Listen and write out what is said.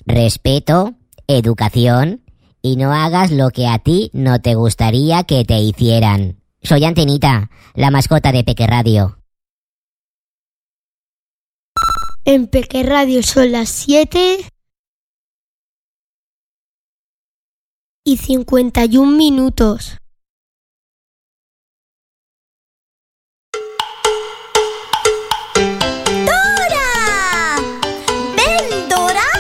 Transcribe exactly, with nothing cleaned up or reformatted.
respeto, educación y no hagas lo que a ti no te gustaría que te hicieran. Soy Antenita, la mascota de Peque Radio. En Peque Radio son las siete y cincuenta y un minutos.